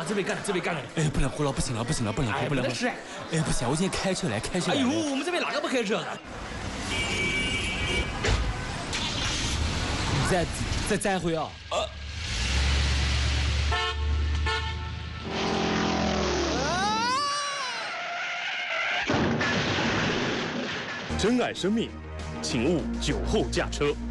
准备赶了，准备赶了。 哎，不能喝了，不行了，不行了，不能喝，不能喝。 吃。 哎，不行，我今天开车来，开车来。 哎呦，我们这边那个不开车。 再会啊。 珍爱生命，请勿酒后驾车。